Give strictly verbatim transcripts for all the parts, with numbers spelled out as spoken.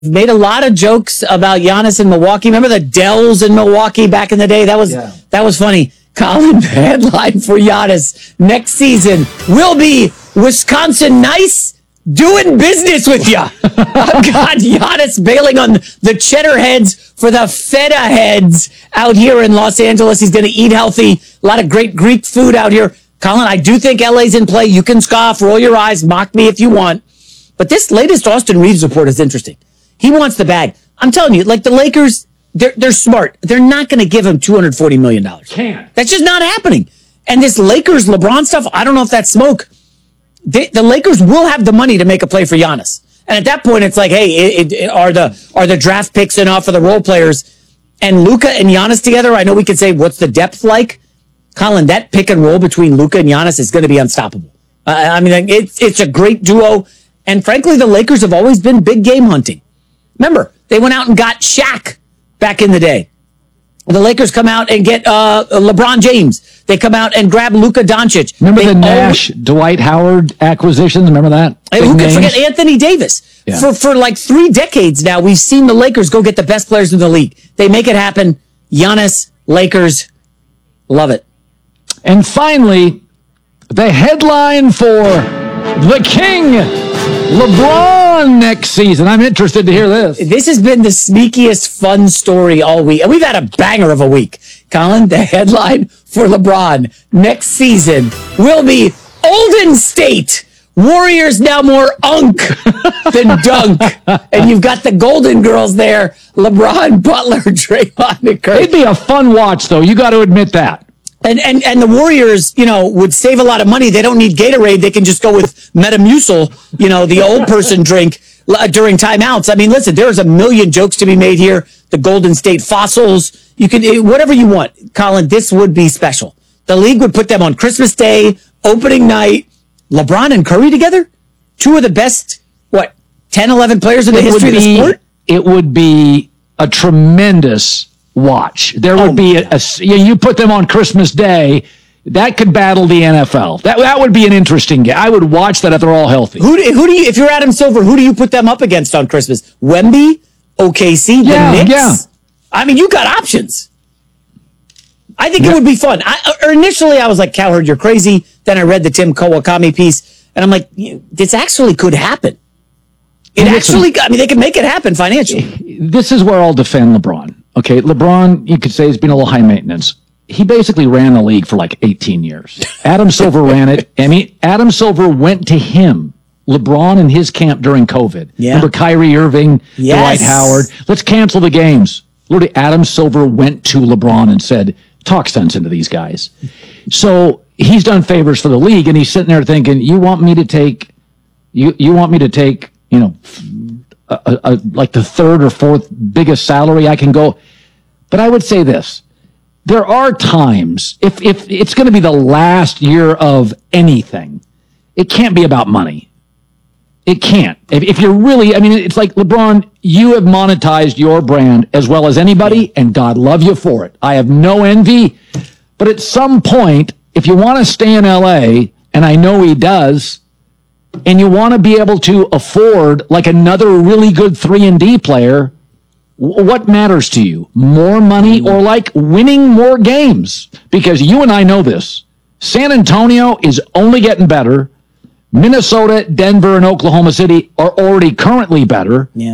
made a lot of jokes about Giannis in Milwaukee. Remember the Dells in Milwaukee back in the day? That was yeah. that was funny. Colin, headline for Giannis next season will be Wisconsin nice doing business with you. I've got Giannis bailing on the cheddar heads for the feta heads out here in Los Angeles. He's going to eat healthy. A lot of great Greek food out here. Colin, I do think L A's in play. You can scoff, roll your eyes, mock me if you want. But this latest Austin Reeves report is interesting. He wants the bag. I'm telling you, like the Lakers, they're they're smart. They're not going to give him two hundred forty million dollars. Can't. That's just not happening. And this Lakers LeBron stuff, I don't know if that's smoke. They, the Lakers will have the money to make a play for Giannis. And at that point, it's like, hey, it, it, are the are the draft picks enough for the role players? And Luka and Giannis together, I know we could say, what's the depth like? Colin, that pick and roll between Luka and Giannis is going to be unstoppable. Uh, I mean, it's it's a great duo. And frankly, the Lakers have always been big game hunting. Remember, they went out and got Shaq back in the day. The Lakers come out and get uh, LeBron James. They come out and grab Luka Doncic. Remember they the Nash, always, Dwight Howard acquisitions? Remember that? Hey, who could forget Anthony Davis? Yeah. For, for like three decades now, we've seen the Lakers go get the best players in the league. They make it happen. Giannis, Lakers, love it. And finally, the headline for the King, LeBron next season. I'm interested to hear this. This has been the sneakiest fun story all week. And we've had a banger of a week. Colin, the headline for LeBron next season will be Olden State. Warriors now more unk than dunk. And you've got the Golden Girls there. LeBron, Butler, Draymond, and Curry. It'd be a fun watch, though. You got to admit that. And, and and the Warriors, you know, would save a lot of money. They don't need Gatorade. They can just go with Metamucil, you know, the old person drink uh, during timeouts. I mean, listen, there's a million jokes to be made here. The Golden State Fossils. You can, whatever you want. Colin, this would be special. The league would put them on Christmas Day, opening night. LeBron and Curry together? Two of the best, what, ten, eleven players in the history of the sport? It would be a tremendous watch. There would oh, be a, a you put them on Christmas Day, that could battle the N F L. That that would be an interesting game. I would watch that if they're all healthy. Who do, who do you, if you're Adam Silver, who do you put them up against on Christmas? Wemby, O K C, the yeah, Knicks? Yeah. I mean, you got options. I think yeah. it would be fun. I, or initially, I was like, Cowherd, you're crazy. Then I read the Tim Kawakami piece, and I'm like, this actually could happen. It Listen, actually, I mean, they can make it happen financially. This is where I'll defend LeBron. Okay, LeBron, you could say, has been a little high maintenance. He basically ran the league for like eighteen years. Adam Silver ran it. I mean, Adam Silver went to him, LeBron and his camp during COVID. Yeah. Remember Kyrie Irving, yes. Dwight Howard. Let's cancel the games. Literally, Adam Silver went to LeBron and said, talk sense into these guys. So he's done favors for the league, and he's sitting there thinking, you want me to take, you you want me to take, you know, A, a, like the third or fourth biggest salary I can go. But I would say this. There are times, if, if it's going to be the last year of anything, it can't be about money. It can't. If, if you're really, I mean, it's like, LeBron, you have monetized your brand as well as anybody, and God love you for it. I have no envy. But at some point, if you want to stay in L A, and I know he does, and you want to be able to afford like another really good three and D player, w- what matters to you? More money or like winning more games? Because you and I know this. San Antonio is only getting better. Minnesota, Denver, and Oklahoma City are already currently better. Yeah.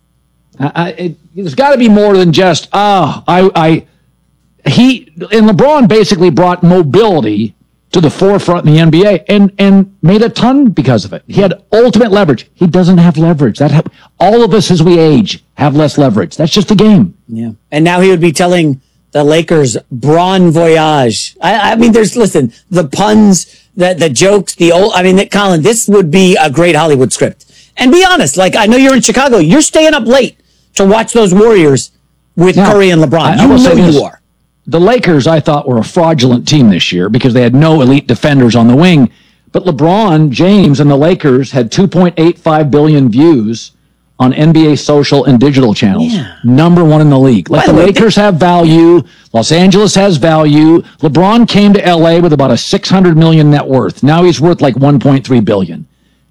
I, I, it, there's got to be more than just, ah, I, I, he, and LeBron basically brought mobility to the forefront in the N B A and, and made a ton because of it. He had ultimate leverage. He doesn't have leverage. That ha- all of us as we age have less leverage. That's just the game. Yeah. And now he would be telling the Lakers, Bron Voyage. I, I mean, there's, listen, the puns, the, the jokes, the old, I mean, Colin, this would be a great Hollywood script. And be honest, like, I know you're in Chicago. You're staying up late to watch those Warriors with now, Curry and LeBron. I, you I know you are. The Lakers, I thought, were a fraudulent team this year because they had no elite defenders on the wing. But LeBron James and the Lakers had two point eight five billion views on N B A social and digital channels. Yeah. Number one in the league. Like the Lakers have value. Los Angeles has value. LeBron came to L A with about a six hundred million net worth. Now he's worth like one point three billion.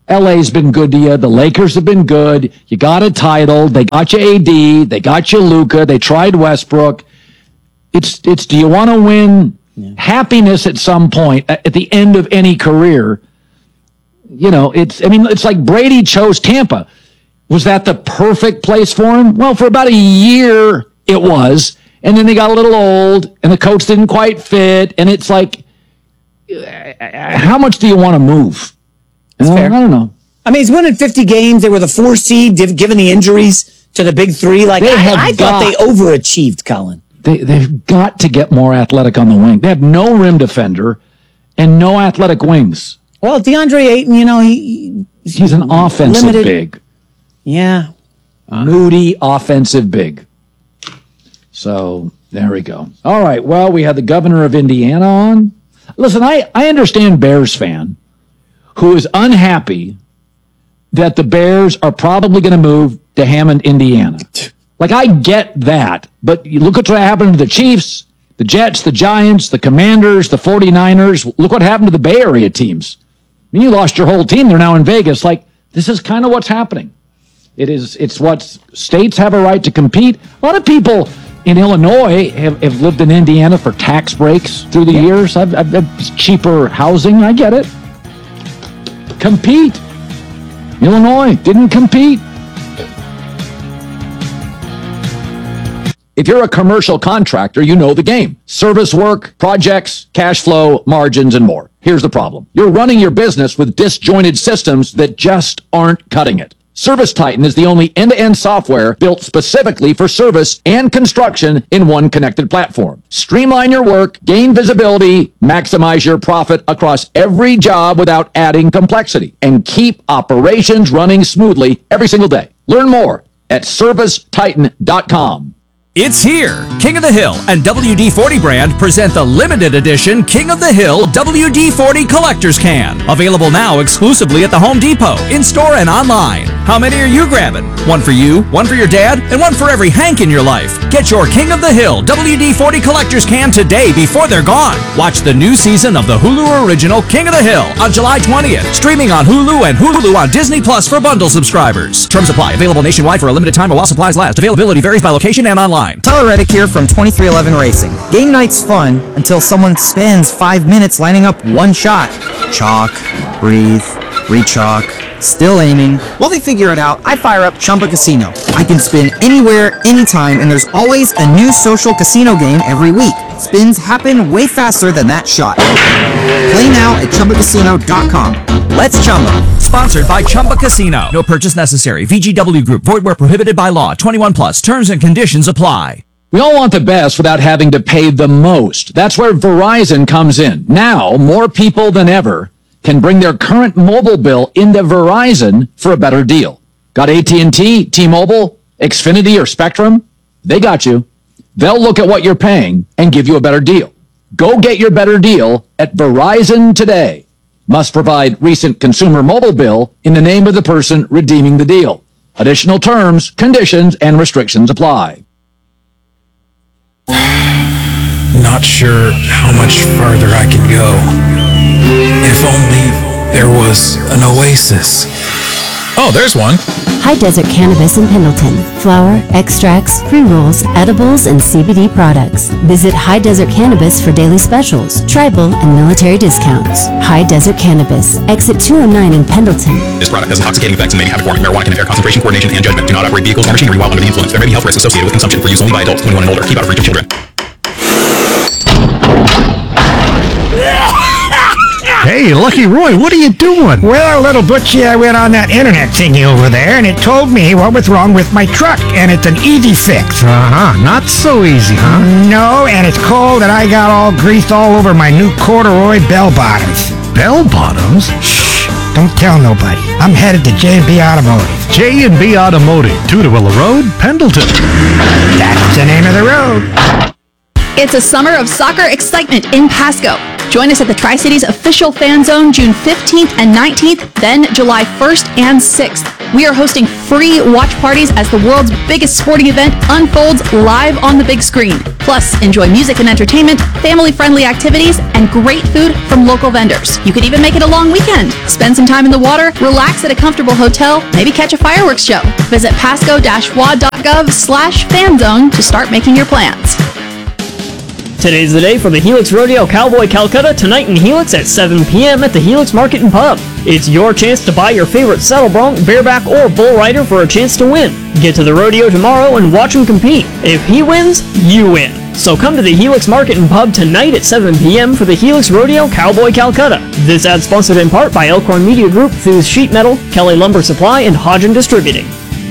L A's been good to you. The Lakers have been good. You got a title. They got you A D. They got you Luka. They tried Westbrook. It's, it's, do you want to win? Yeah. Happiness at some point at the end of any career? You know, it's, I mean, it's like Brady chose Tampa. Was that the perfect place for him? Well, for about a year it was. And then they got a little old and the coach didn't quite fit. And it's like, how much do you want to move? That's fair. I don't know. I mean, he's winning fifty games. They were the four seed, given the injuries to the big three. Like, they I, I got, thought they overachieved, Colin. They, they've got to get more athletic on the wing. They have no rim defender and no athletic wings. Well, DeAndre Ayton, you know, he he's, he's an offensive limited. big. Yeah. Uh, Moody offensive big. So there we go. All right. Well, we had the governor of Indiana on. Listen, I, I understand Bears fan who is unhappy that the Bears are probably going to move to Hammond, Indiana. Like, I get that, but you look at what happened to the Chiefs, the Jets, the Giants, the Commanders, the forty-niners. Look what happened to the Bay Area teams. I mean, you lost your whole team. They're now in Vegas. Like, this is kind of what's happening. It is, it's what states have a right to compete. A lot of people in Illinois have, have lived in Indiana for tax breaks through the yeah. years. I've, I've, I've cheaper housing. I get it. Compete. Illinois didn't compete. If you're a commercial contractor, you know the game. Service work, projects, cash flow, margins, and more. Here's the problem. You're running your business with disjointed systems that just aren't cutting it. ServiceTitan is the only end-to-end software built specifically for service and construction in one connected platform. Streamline your work, gain visibility, maximize your profit across every job without adding complexity, and keep operations running smoothly every single day. Learn more at service titan dot com. It's here. King of the Hill and W D forty brand present the limited edition King of the Hill W D forty Collector's Can. Available now exclusively at the Home Depot, in-store and online. How many are you grabbing? One for you, one for your dad, and one for every Hank in your life. Get your King of the Hill W D forty Collector's Can today before they're gone. Watch the new season of the Hulu original King of the Hill on July twentieth. Streaming on Hulu and Hulu on Disney Plus for bundle subscribers. Terms apply. Available nationwide for a limited time while supplies last. Availability varies by location and online. Tyler Reddick here from twenty-three eleven Racing. Game night's fun until someone spends five minutes lining up one shot. Chalk, breathe, re-chalk, still aiming. While they figure it out, I fire up Chumba Casino. I can spin anywhere, anytime, and there's always a new social casino game every week. Spins happen way faster than that shot. Play now at chumba casino dot com. Let's Chumba. Sponsored by Chumba Casino. No purchase necessary. V G W Group. Void where prohibited by law. twenty-one plus. Terms and conditions apply. We all want the best without having to pay the most. That's where Verizon comes in. Now, more people than ever can bring their current mobile bill into Verizon for a better deal. Got A T and T, T-Mobile, Xfinity, or Spectrum? They got you. They'll look at what you're paying and give you a better deal. Go get your better deal at Verizon today. Must provide recent consumer mobile bill in the name of the person redeeming the deal. Additional terms, conditions, and restrictions apply. Not sure how much farther I can go. If only there was an oasis. Oh, there's one. High Desert Cannabis in Pendleton. Flower, extracts, pre-rolls, edibles, and C B D products. Visit High Desert Cannabis for daily specials, tribal, and military discounts. High Desert Cannabis. Exit two oh nine in Pendleton. This product has intoxicating effects and may be habit forming. Marijuana can impair concentration, coordination, and judgment. Do not operate vehicles or machinery while under the influence. There may be health risks associated with consumption for use only by adults twenty-one and older. Keep out of reach of children. Hey, Lucky Roy, what are you doing? Well, little Butchie, I went on that internet thingy over there, and it told me what was wrong with my truck, and it's an easy fix. Uh-huh, not so easy, huh? No, and it's cold, and I got all greased all over my new corduroy bell bottoms. Bell bottoms? Shh, don't tell nobody. I'm headed to J and B Automotive. J and B Automotive, Tudorilla Road, Pendleton. That's the name of the road. It's a summer of soccer excitement in Pasco. Join us at the Tri-Cities official fan zone June fifteenth and nineteenth, then July first and sixth. We are hosting free watch parties as the world's biggest sporting event unfolds live on the big screen. Plus, Plus, enjoy music and entertainment, family-friendly activities, and great food from local vendors. You could even make it a long weekend. Spend some time in the water, relax at a comfortable hotel, maybe catch a fireworks show. Visit pasco dash w a d dot gov slash fan zone to start making your plans. Today's the day for the Helix Rodeo Cowboy Calcutta, tonight in Helix at seven p.m. at the Helix Market and Pub. It's your chance to buy your favorite saddle bronc, bareback, or bull rider for a chance to win. Get to the rodeo tomorrow and watch him compete. If he wins, you win. So come to the Helix Market and Pub tonight at seven p.m. for the Helix Rodeo Cowboy Calcutta. This ad sponsored in part by Elkhorn Media Group, Thews Sheet Metal, Kelly Lumber Supply, and Hodgen Distributing.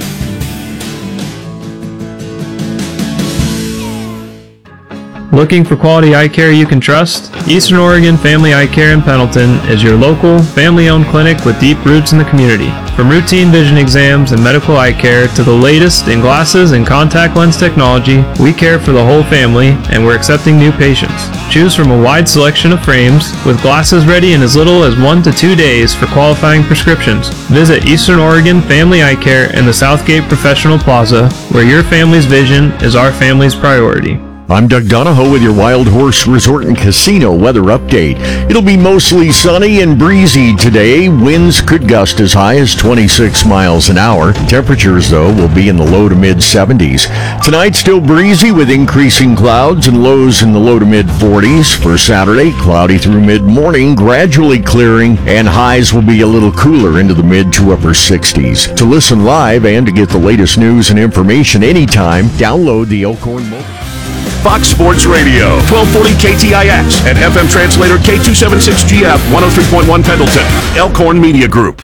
Looking for quality eye care you can trust? Eastern Oregon Family Eye Care in Pendleton is your local, family-owned clinic with deep roots in the community. From routine vision exams and medical eye care to the latest in glasses and contact lens technology, we care for the whole family and we're accepting new patients. Choose from a wide selection of frames with glasses ready in as little as one to two days for qualifying prescriptions. Visit Eastern Oregon Family Eye Care in the Southgate Professional Plaza, where your family's vision is our family's priority. I'm Doug Donahoe with your Wild Horse Resort and Casino weather update. It'll be mostly sunny and breezy today. Winds could gust as high as twenty-six miles an hour. Temperatures, though, will be in the low to mid seventies. Tonight, still breezy with increasing clouds and lows in the low to mid forties. For Saturday, cloudy through mid-morning, gradually clearing, and highs will be a little cooler into the mid to upper sixties. To listen live and to get the latest news and information anytime, download the Elkhorn mobile. Fox Sports Radio, twelve forty K T I X, and F M translator K two seventy-six G F, one oh three point one Pendleton, Elkhorn Media Group.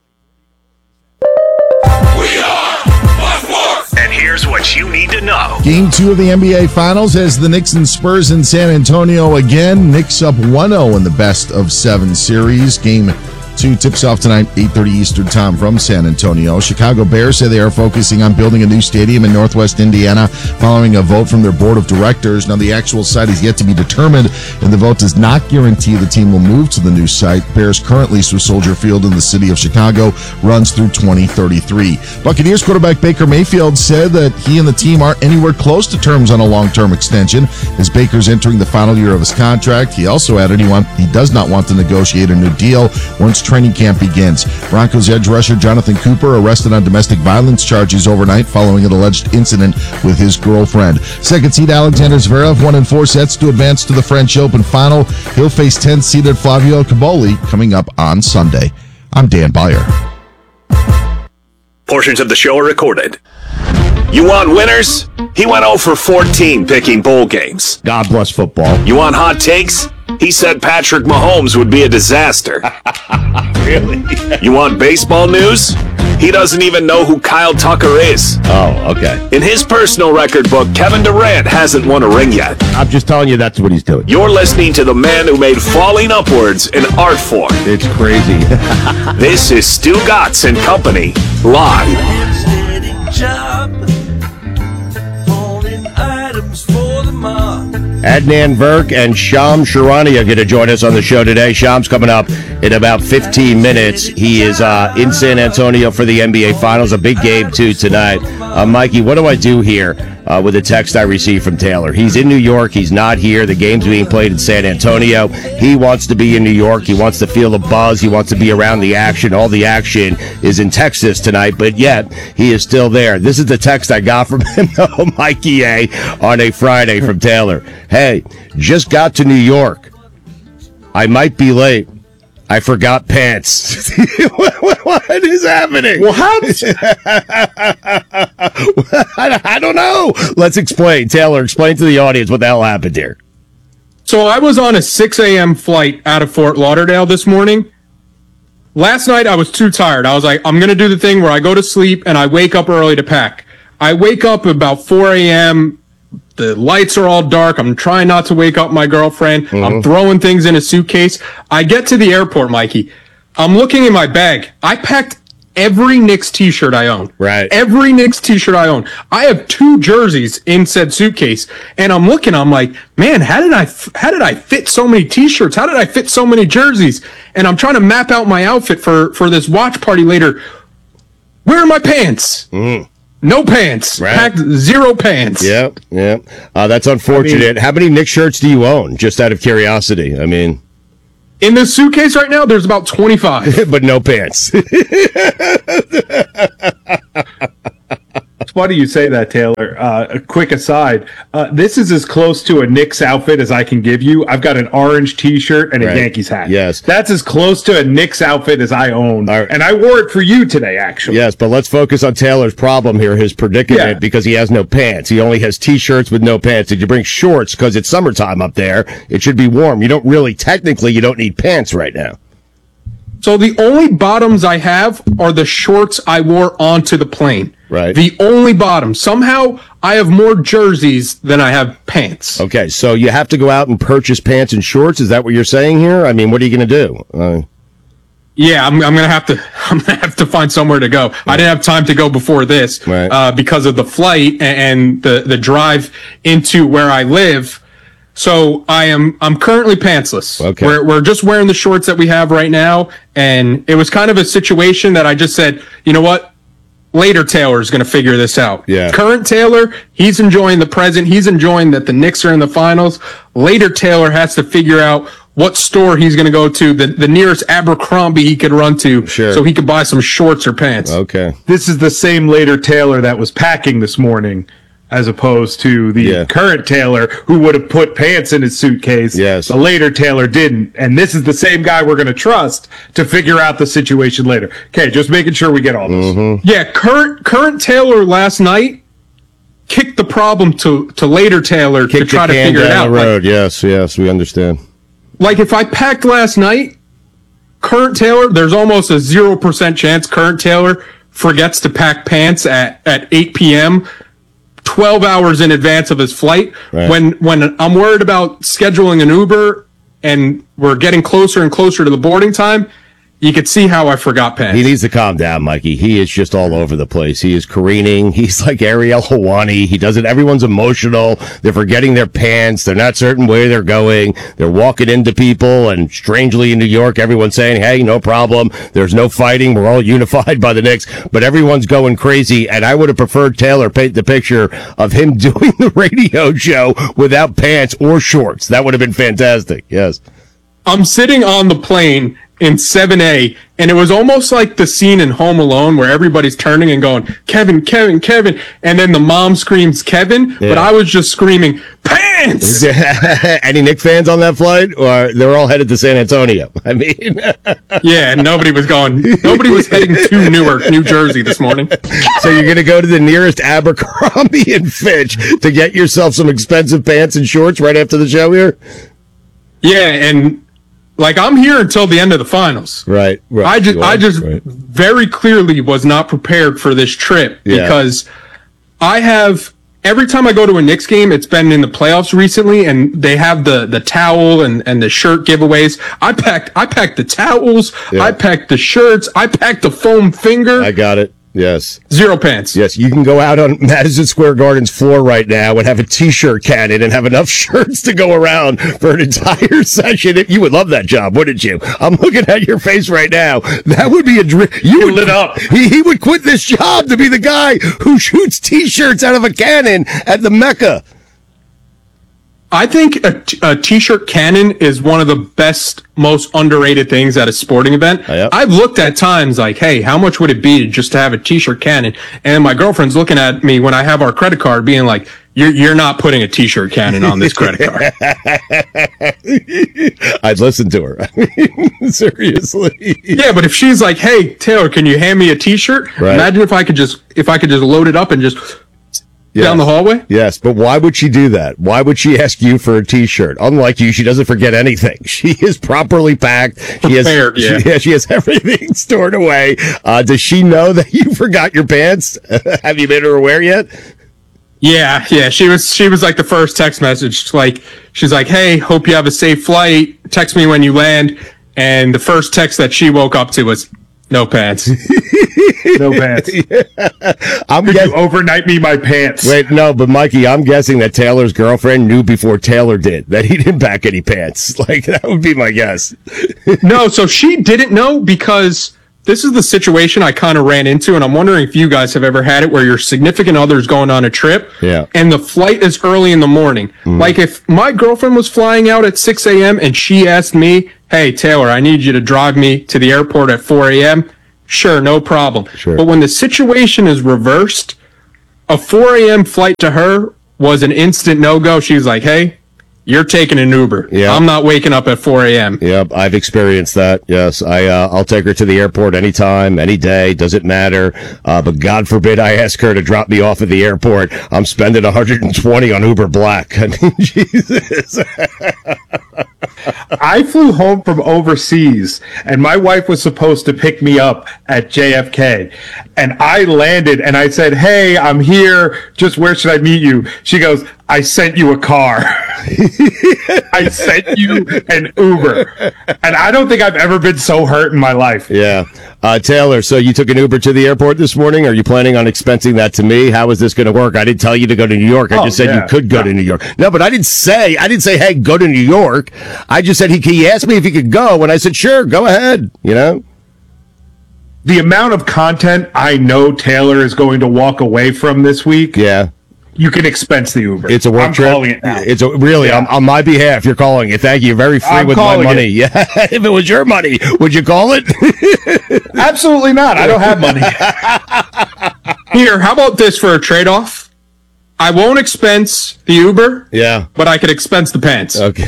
We are one more. And here's what you need to know. Game two of the N B A Finals has the Knicks and Spurs in San Antonio again. Knicks up one oh in the best of seven series. Game two tips off tonight, eight thirty Eastern time from San Antonio. Chicago Bears say they are focusing on building a new stadium in Northwest Indiana following a vote from their board of directors. Now, the actual site is yet to be determined, and the vote does not guarantee the team will move to the new site. Bears current lease with Soldier Field in the city of Chicago runs through twenty thirty-three. Buccaneers quarterback Baker Mayfield said that he and the team aren't anywhere close to terms on a long-term extension, as Baker's entering the final year of his contract. He also added he, want, he does not want to negotiate a new deal once training camp begins. Broncos edge rusher Jonathan Cooper arrested on domestic violence charges overnight following an alleged incident with his girlfriend. Second seed Alexander Zverev won in four sets to advance to the French Open final. He'll face tenth seeded Flavio Caboli coming up on Sunday. I'm Dan Beyer. Portions of the show are recorded. You want winners? He went oh for fourteen picking bowl games. God bless football. You want hot takes? He said Patrick Mahomes would be a disaster. Really? You want baseball news? He doesn't even know who Kyle Tucker is. Oh, okay. In his personal record book, Kevin Durant hasn't won a ring yet. I'm just telling you that's what he's doing. You're listening to the man who made falling upwards an art form. It's crazy. This is Stu Gatz and Company, live. Adnan Virk and Sham Sharani are going to join us on the show today. Sham's coming up in about fifteen minutes. He is uh, in San Antonio for the N B A Finals, a big game, too, tonight. Uh, Mikey, what do I do here uh, with a text I received from Taylor? He's in New York. He's not here. The game's being played in San Antonio. He wants to be in New York. He wants to feel the buzz. He wants to be around the action. All the action is in Texas tonight, but yet he is still there. This is the text I got from him, though, Mikey A, on a Friday from Taylor. Hey, just got to New York. I might be late. I forgot pants. what, what is happening? What? I, I don't know. Let's explain. Taylor, explain to the audience what the hell happened here. So I was on a six a.m. flight out of Fort Lauderdale this morning. Last night I was too tired. I was like, I'm going to do the thing where I go to sleep and I wake up early to pack. I wake up about four a.m., the lights are all dark. I'm trying not to wake up my girlfriend. Mm-hmm. I'm throwing things in a suitcase. I get to the airport, Mikey. I'm looking in my bag. I packed every Knicks t-shirt I own. Right. Every Knicks t-shirt I own. I have two jerseys in said suitcase. And I'm looking, I'm like, man, how did I, how did I fit so many t-shirts? How did I fit so many jerseys? And I'm trying to map out my outfit for, for this watch party later. Where are my pants? Mm. No pants. Right. Packed zero pants. Yep, yep. Uh, that's unfortunate. I mean, how many Knicks shirts do you own? Just out of curiosity. I mean, in the suitcase right now, there's about twenty-five. But no pants. It's funny you say that, Taylor. Uh, a quick aside. Uh, this is as close to a Knicks outfit as I can give you. I've got an orange T-shirt and a Right. Yankees hat. Yes. That's as close to a Knicks outfit as I own. Right. And I wore it for you today, actually. Yes, but let's focus on Taylor's problem here, his predicament, Yeah. because he has no pants. He only has T-shirts with no pants. Did you bring shorts? Because it's summertime up there. It should be warm. You don't really, technically, you don't need pants right now. So the only bottoms I have are the shorts I wore onto the plane. Right. The only bottoms. Somehow I have more jerseys than I have pants. Okay, so you have to go out and purchase pants and shorts. Is that what you're saying here? I mean, what are you going to do? Uh, Yeah, I'm, I'm gonna have to. I'm gonna have to find somewhere to go. I didn't have time to go before this Right. uh, because of the flight and, and the the drive into where I live. So I am. I'm currently pantsless. Okay. We're we're just wearing the shorts that we have right now, and it was kind of a situation that I just said, you know what? Later, Taylor's going to figure this out. Yeah. Current Taylor, he's enjoying the present. He's enjoying that the Knicks are in the finals. Later, Taylor has to figure out what store he's going to go to, the, the nearest Abercrombie he could run to, Sure. so he could buy some shorts or pants. okay. This is the same later Taylor that was packing this morning, as opposed to the Yeah. current Taylor who would have put pants in his suitcase. Yes. The later Taylor didn't. And this is the same guy we're going to trust to figure out the situation later. Okay, just making sure we get all this. Mm-hmm. Yeah, current current Taylor last night kicked the problem to, to later Taylor Kick to try the to can figure it down out. the Like, road. Yes, yes, we understand. like if I packed last night, current Taylor, there's almost a zero percent chance current Taylor forgets to pack pants at, at eight p.m. twelve hours in advance of his flight. Right. When when I'm worried about scheduling an Uber and we're getting closer and closer to the boarding time, you could see how I forgot pants. He needs to calm down, Mikey. He is just all over the place. He is careening. He's like Ariel Hawani. He does it. Everyone's emotional. They're forgetting their pants. They're not certain where they're going. They're walking into people, and strangely in New York, everyone's saying, hey, no problem. There's no fighting. We're all unified by the Knicks. But everyone's going crazy, and I would have preferred Taylor paint the picture of him doing the radio show without pants or shorts. That would have been fantastic. Yes. I'm sitting on the plane in seven A, and it was almost like the scene in Home Alone where everybody's turning and going, Kevin, Kevin, Kevin, and then the mom screams, Kevin, Yeah. but I was just screaming, pants! Any Knicks fans on that flight? Or they're all headed to San Antonio? I mean, Yeah, and nobody was going, nobody was heading to Newark, New Jersey this morning. so you're going to go to the nearest Abercrombie and Fitch to get yourself some expensive pants and shorts right after the show here? Yeah, and like I'm here until the end of the finals. Right, right. I just, You I are, just right. very clearly was not prepared for this trip Yeah. because I have every time I go to a Knicks game, it's been in the playoffs recently, and they have the the towel and, and the shirt giveaways. I packed I packed the towels, Yeah. I packed the shirts, I packed the foam finger. I got it. Yes. Zero pants. Yes, you can go out on Madison Square Garden's floor right now and have a T-shirt cannon and have enough shirts to go around for an entire session. You would love that job, wouldn't you? I'm looking at your face right now. That would be a dream. You would lit up. He, he would quit this job to be the guy who shoots T-shirts out of a cannon at the Mecca. I think a, t- a t-shirt cannon is one of the best, most underrated things at a sporting event. Oh, yep. I've looked at times like, hey, how much would it be just to have a t-shirt cannon? And my girlfriend's looking at me when I have our credit card being like, you're, you're not putting a t-shirt cannon on this credit card. I'd listen to her. Seriously. Yeah, but if she's like, hey, Taylor, can you hand me a t-shirt? Right. Imagine if I could just, if I could just load it up and just down the hallway. Yes, but why would she do that? Why would she ask you for a T-shirt? Unlike you, she doesn't forget anything. She is properly packed. She has, Prepared, yeah. She, yeah, she has everything stored away. Uh, does she know that you forgot your pants? Have you made her aware yet? Yeah, yeah. She was she was like the first text message. Like she's like, "Hey, hope you have a safe flight. Text me when you land." And the first text that she woke up to was, "No pants." No pants. I'm Could guess- you overnight me my pants? Wait, no, but Mikey, I'm guessing that Taylor's girlfriend knew before Taylor did that he didn't pack any pants. Like, that would be my guess. No, so she didn't know because this is the situation I kind of ran into, and I'm wondering if you guys have ever had it where your significant other's going on a trip, Yeah. and the flight is early in the morning. Mhm. Like if my girlfriend was flying out at six a.m. and she asked me, hey, Taylor, I need you to drive me to the airport at four a.m., sure, no problem. Sure. But when the situation is reversed, a four a.m. flight to her was an instant no-go. She was like, hey, you're taking an Uber. Yeah. I'm not waking up at four a.m. Yep, I've experienced that. Yes, I uh, I'll take her to the airport anytime, any day, doesn't matter. Uh, but God forbid I ask her to drop me off at the airport. I'm spending one hundred twenty on Uber Black. I mean, Jesus. I flew home from overseas, and my wife was supposed to pick me up at J F K. And I landed, and I said, hey, I'm here. Just where should I meet you? She goes, I sent you a car. I sent you an Uber. And I don't think I've ever been so hurt in my life. Yeah. Uh, Taylor, so you took an Uber to the airport this morning? Are you planning on expensing that to me? How is this going to work? I didn't tell you to go to New York. I Oh, just said yeah. you could go No. to New York. No, but I didn't say, I didn't say, hey, go to New York. I just said he, he asked me if he could go, and I said, sure, go ahead, you know? The amount of content I know Taylor is going to walk away from this week. Yeah. You can expense the Uber. It's a work I'm trip. calling it now. It's a, really Yeah. on, on my behalf. You're calling it. Thank you. You're very free I'm with my calling money. it. Yeah. If it was your money, would you call it? Absolutely not. I don't have money. Here, how about this for a trade-off? I won't expense the Uber, Yeah. but I could expense the pants. Okay.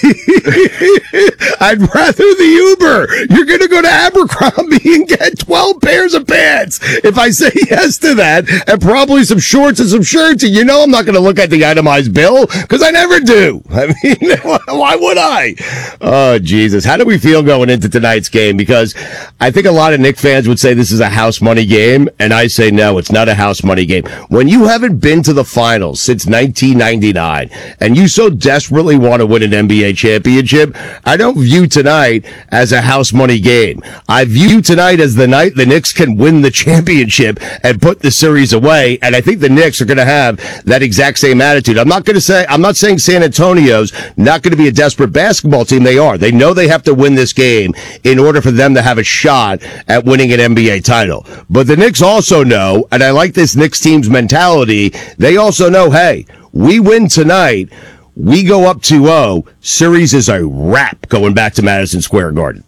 I'd rather the Uber. You're going to go to Abercrombie and get twelve pairs of pants. If I say yes to that, and probably some shorts and some shirts, and you know I'm not going to look at the itemized bill, because I never do. I mean, why would I? Oh, Jesus. How do we feel going into tonight's game? Because I think a lot of Knicks fans would say this is a house money game, and I say no, it's not a house money game. When you haven't been to the finals since nineteen ninety-nine, and you so desperately want to win an N B A championship, I don't view tonight as a house money game. I view tonight as the night the Knicks can win the championship and put the series away, and I think the Knicks are going to have that exact same attitude. I'm not going to say, I'm not saying San Antonio's not going to be a desperate basketball team. They are. They know they have to win this game in order for them to have a shot at winning an N B A title. But the Knicks also know, and I like this Knicks team's mentality, they also know, hey, we win tonight, we go up two oh, series is a wrap going back to Madison Square Garden.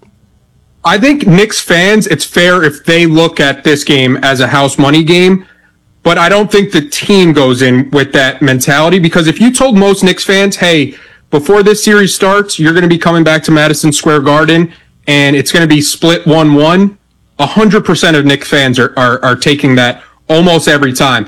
I think Knicks fans, it's fair if they look at this game as a house money game, but I don't think the team goes in with that mentality, because if you told most Knicks fans, hey, before this series starts, you're going to be coming back to Madison Square Garden and it's going to be split one one, one hundred percent of Knicks fans are, are, are taking that almost every time.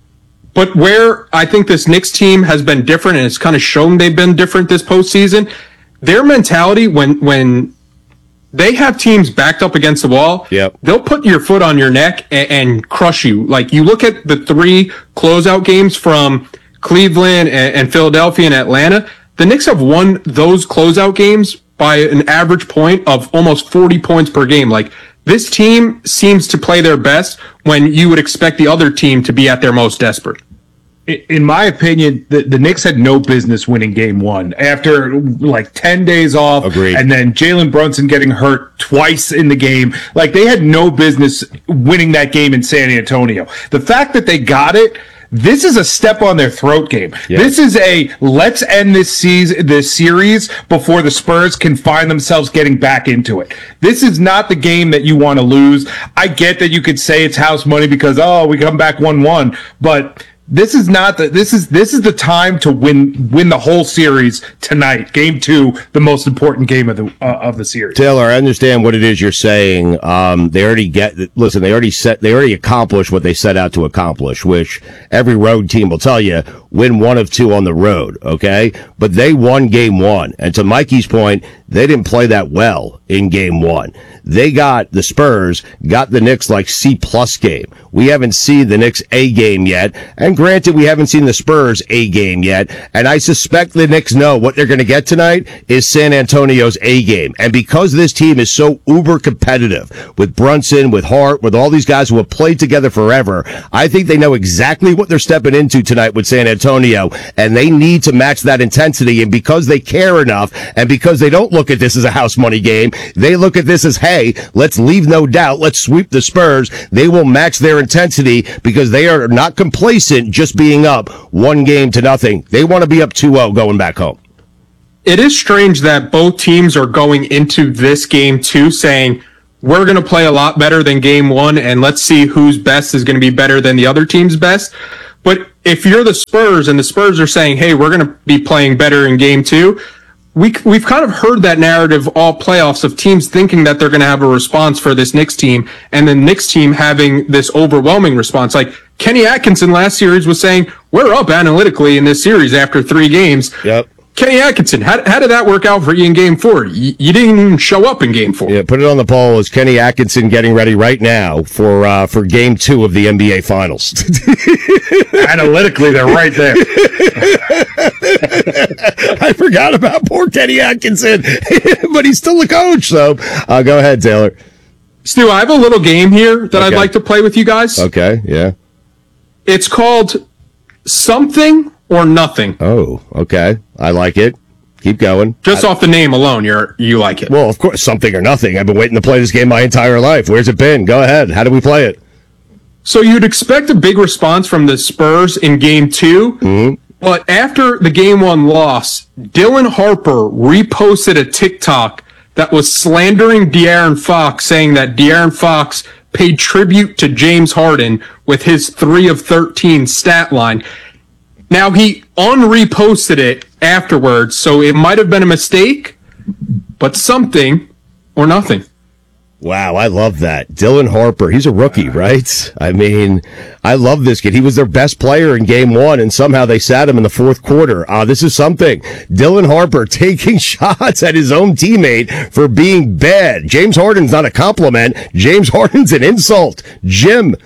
But where I think this Knicks team has been different, and it's kind of shown they've been different this postseason, their mentality when when they have teams backed up against the wall, yep. they'll put your foot on your neck and, and crush you. Like you look at the three closeout games from Cleveland and, and Philadelphia and Atlanta, the Knicks have won those closeout games by an average point of almost forty points per game. Like this team seems to play their best when you would expect the other team to be at their most desperate. In my opinion, the, the Knicks had no business winning game one after like ten days off. Agreed. And then Jalen Brunson getting hurt twice in the game. Like they had no business winning that game in San Antonio. The fact that they got it, this is a step on their throat game. Yeah. This is a let's end this season, this series before the Spurs can find themselves getting back into it. This is not the game that you want to lose. I get that you could say it's house money because, oh, we come back one one, but this is not the this is this is the time to win win the whole series tonight. Game two, the most important game of the uh, of the series. Taylor, I understand what it is you're saying. Um, they already get listen. They already set. They already accomplished what they set out to accomplish, which every road team will tell you: win one of two on the road. Okay, but they won game one, and to Mikey's point, they didn't play that well in game one. They got the Spurs, got the Knicks like C plus game. We haven't seen the Knicks A game yet, and granted, we haven't seen the Spurs A game yet. And I suspect the Knicks know what they're going to get tonight is San Antonio's A game. And because this team is so uber competitive with Brunson, with Hart, with all these guys who have played together forever, I think they know exactly what they're stepping into tonight with San Antonio. Antonio, and they need to match that intensity. And because they care enough, and because they don't look at this as a house money game, they look at this as, hey, let's leave no doubt, let's sweep the Spurs. They will match their intensity because they are not complacent just being up one game to nothing. They want to be up two oh going back home. It is strange that both teams are going into this game too saying, we're going to play a lot better than game one, and let's see whose best is going to be better than the other team's best. But if you're the Spurs and the Spurs are saying, hey, we're going to be playing better in game two, we, we've kind of heard that narrative all playoffs of teams thinking that they're going to have a response for this Knicks team, and the Knicks team having this overwhelming response. Like Kenny Atkinson last series was saying, we're up analytically in this series after three games. Yep. Kenny Atkinson, how, how did that work out for you in game four? You, you didn't even show up in game four. Yeah, put it on the poll. Is Kenny Atkinson getting ready right now for uh, for game two of the N B A Finals? Analytically, they're right there. I forgot about poor Kenny Atkinson, but he's still the coach. So uh, go ahead, Taylor. Stu, I have a little game here that Okay. I'd like to play with you guys. Okay, yeah. It's called Something or Nothing. Oh, okay. I like it. Keep going. Just I, off the name alone, you're you like it. Well, of course, something or nothing. I've been waiting to play this game my entire life. Where's it been? Go ahead. How do we play it? So you'd expect a big response from the Spurs in game two, mm-hmm. but after the game one loss, Dylan Harper reposted a TikTok that was slandering De'Aaron Fox, saying that De'Aaron Fox paid tribute to James Harden with his three of thirteen stat line. Now, he unreposted it afterwards, so it might have been a mistake, but something or nothing. Wow, I love that. Dylan Harper, he's a rookie, right? I mean, I love this kid. He was their best player in game one, and somehow they sat him in the fourth quarter. Uh, this is something. Dylan Harper taking shots at his own teammate for being bad. James Harden's not a compliment. James Harden's an insult. Jim.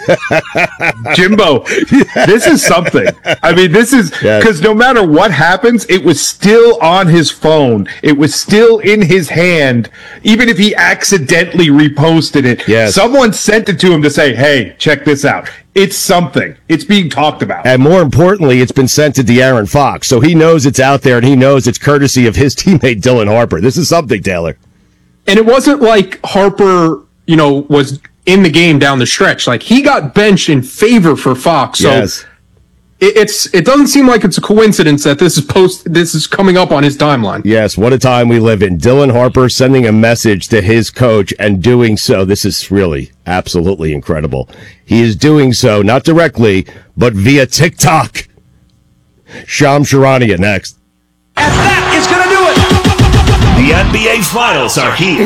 Jimbo, this is something. I mean, this is because no matter what happens, it was still on his phone. It was still in his hand, even if he accidentally reposted it. Yes. Someone sent it to him to say, hey, check this out. It's something. It's being talked about. And more importantly, it's been sent to De'Aaron Fox. So he knows it's out there, and he knows it's courtesy of his teammate, Dylan Harper. This is something, Taylor. And it wasn't like Harper, you know, was in the game down the stretch. Like, he got benched in favor for Fox. So Yes. it, it's it doesn't seem like it's a coincidence that this is post this is coming up on his timeline. Yes, what a time we live in. Dylan Harper sending a message to his coach and doing so. This is really absolutely incredible. He is doing so not directly, but via TikTok. Sham Charania next. And that is going to do it. The N B A Finals are here.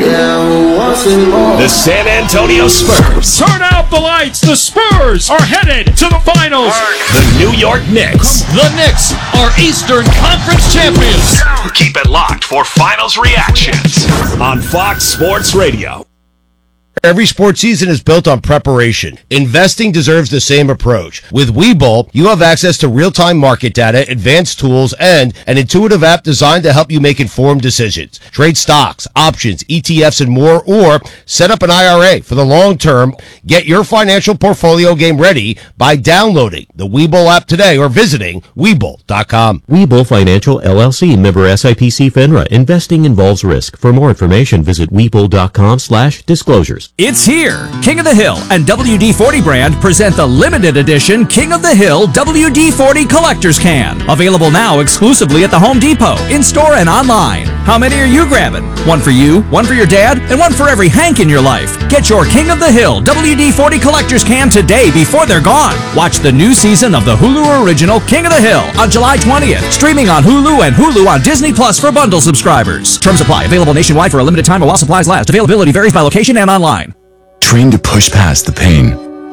The San Antonio Spurs. Turn out the lights. The Spurs are headed to the finals. The New York Knicks. The Knicks are Eastern Conference champions. Keep it locked for finals reactions on Fox Sports Radio. Every sports season is built on preparation. Investing deserves the same approach. With Webull, you have access to real-time market data, advanced tools, and an intuitive app designed to help you make informed decisions. Trade stocks, options, E T Fs, and more, or set up an I R A for the long term. Get your financial portfolio game ready by downloading the Webull app today or visiting Webull dot com. Webull Financial, L L C, member S I P C FINRA. Investing involves risk. For more information, visit Webull dot com slash disclosures. It's here. King of the Hill and W D forty brand present the limited edition King of the Hill W D forty Collector's Can. Available now exclusively at the Home Depot, in-store and online. How many are you grabbing? One for you, one for your dad, and one for every Hank in your life. Get your King of the Hill W D forty Collector's Can today before they're gone. Watch the new season of the Hulu original King of the Hill on July twentieth. Streaming on Hulu and Hulu on Disney Plus for bundle subscribers. Terms apply. Available nationwide for a limited time while supplies last. Availability varies by location and online. Trained to push past the pain.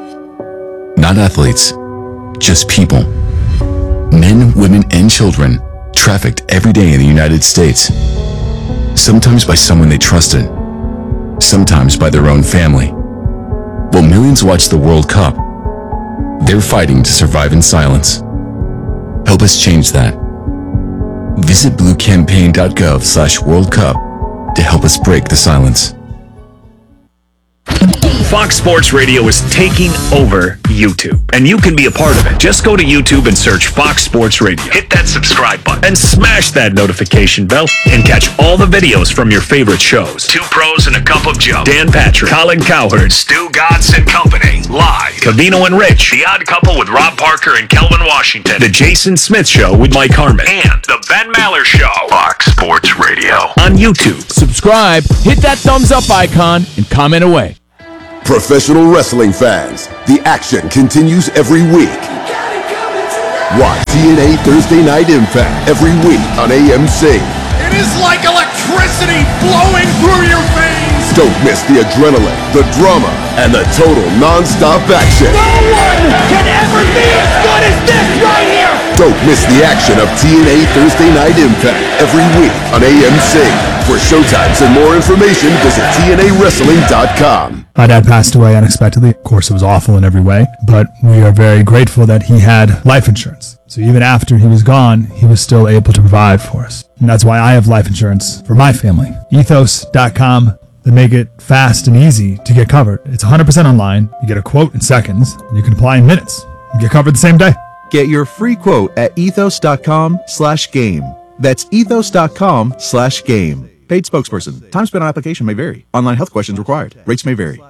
Not athletes, just people. Men, women, and children trafficked every day in the United States. Sometimes by someone they trusted, sometimes by their own family. While millions watch the World Cup, they're fighting to survive in silence. Help us change that. Visit blue campaign dot gov slash World Cup to help us break the silence. Fox Sports Radio is taking over YouTube, and you can be a part of it. Just go to YouTube and search Fox Sports Radio. Hit that subscribe button and smash that notification bell and catch all the videos from your favorite shows. Two Pros and a Cup of Joe, Dan Patrick, Colin Cowherd, Stu Godson Company, Live, Cavino and Rich, The Odd Couple with Rob Parker and Kelvin Washington, The Jason Smith Show with Mike Harmon, and The Ben Maller Show. Fox Sports Radio on YouTube. Subscribe, hit that thumbs up icon, and comment away. Professional wrestling fans, the action continues every week. Watch T N A Thursday Night Impact every week on A M C. It is like electricity flowing through your veins. Don't miss the adrenaline, the drama, and the total non-stop action. No one can ever be as good as this right here. Don't miss the action of T N A Thursday Night Impact every week on A M C. For showtimes and more information, visit T N A wrestling dot com. My dad passed away unexpectedly. Of course, it was awful in every way, but we are very grateful that he had life insurance. So even after he was gone, he was still able to provide for us. And that's why I have life insurance for my family. ethos dot com. They make it fast and easy to get covered. It's one hundred percent online. You get a quote in seconds, and you can apply in minutes. You get covered the same day. Get your free quote at ethos dot com slash game. That's ethos dot com slash game. Paid spokesperson. Time spent on application may vary. Online health questions required. Rates may vary.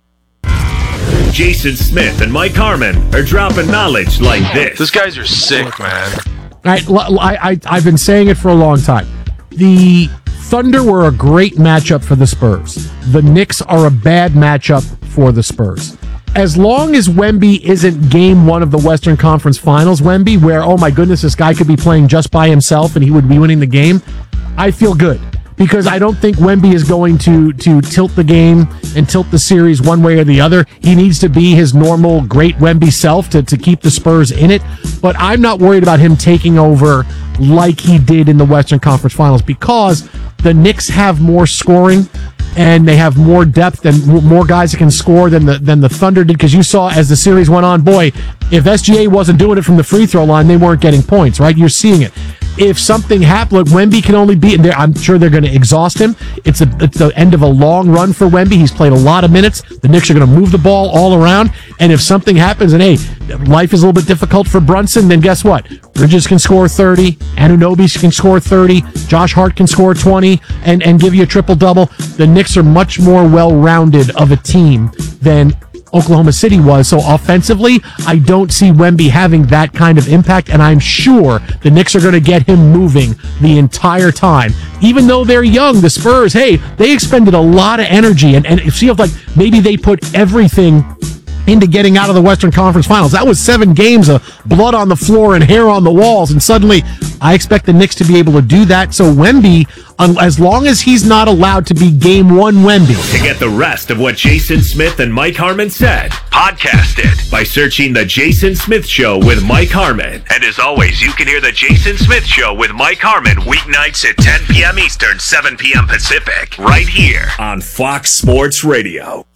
Jason Smith and Mike Harmon are dropping knowledge like this. These guys are sick, man. I, I, I, I've been saying it for a long time. The Thunder were a great matchup for the Spurs. The Knicks are a bad matchup for the Spurs. As long as Wemby isn't game one of the Western Conference Finals, Wemby, where, oh my goodness, this guy could be playing just by himself and he would be winning the game, I feel good. Because I don't think Wemby is going to to tilt the game and tilt the series one way or the other. He needs to be his normal great Wemby self to, to keep the Spurs in it. But I'm not worried about him taking over like he did in the Western Conference Finals because the Knicks have more scoring and they have more depth and more guys that can score than the than the Thunder did. Because you saw as the series went on, boy, if S G A wasn't doing it from the free throw line, they weren't getting points, right? You're seeing it. If something happened, Wemby can only be, and I'm sure they're going to exhaust him. It's, a, it's the end of a long run for Wemby. He's played a lot of minutes. The Knicks are going to move the ball all around. And if something happens, and hey, life is a little bit difficult for Brunson, then guess what? Bridges can score thirty. Anunoby can score thirty. Josh Hart can score twenty and, and give you a triple-double. The Knicks are much more well-rounded of a team than Oklahoma City was. So offensively, I don't see Wemby having that kind of impact, and I'm sure the Knicks are going to get him moving the entire time. Even though they're young, the Spurs, hey, they expended a lot of energy, and, and it feels like maybe they put everything into getting out of the Western Conference Finals. That was seven games of blood on the floor and hair on the walls, and suddenly I expect the Knicks to be able to do that. So Wemby, as long as he's not allowed to be game one Wemby. To get the rest of what Jason Smith and Mike Harmon said, podcast it by searching The Jason Smith Show with Mike Harmon. And as always, you can hear The Jason Smith Show with Mike Harmon weeknights at ten p.m. Eastern, seven p.m. Pacific, right here on Fox Sports Radio.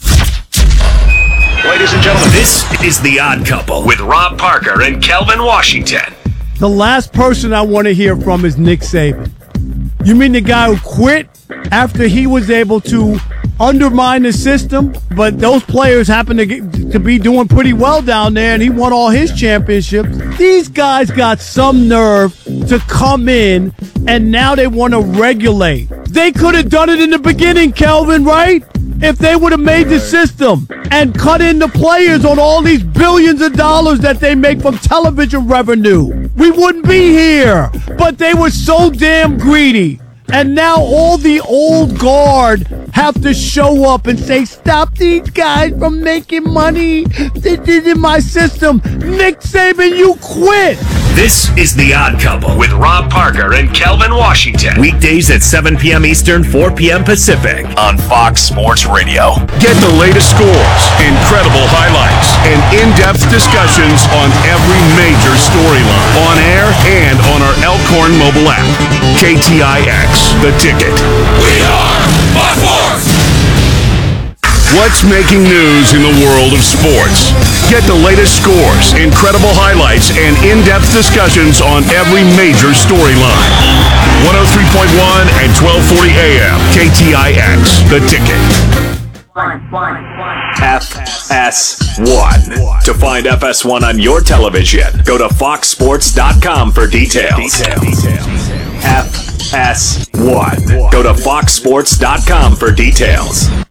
Ladies and gentlemen, this is The Odd Couple with Rob Parker and Kelvin Washington. The last person I want to hear from is Nick Saban. You mean the guy who quit after he was able to undermine the system, but those players happen to get, to be doing pretty well down there, and he won all his championships? These guys got some nerve to come in, and now they want to regulate. They could have done it in the beginning, Kelvin, right? If they would have made the system and cut in the players on all these billions of dollars that they make from television revenue, we wouldn't be here. But they were so damn greedy. And now all the old guard have to show up and say, stop these guys from making money. This isn't my system. Nick Saban, you quit. This is The Odd Couple with Rob Parker and Kelvin Washington. Weekdays at seven p.m. Eastern, four p.m. Pacific on Fox Sports Radio. Get the latest scores, incredible highlights, and in-depth discussions on every major storyline. On air and on our Elkhorn mobile app. K T I X, The Ticket. We are my force! What's making news in the world of sports? Get the latest scores, incredible highlights, and in-depth discussions on every major storyline. one oh three point one and twelve forty A M, K T I X, The Ticket. F S one. To find F S one on your television, go to fox sports dot com for details. F S one. Go to fox sports dot com for details.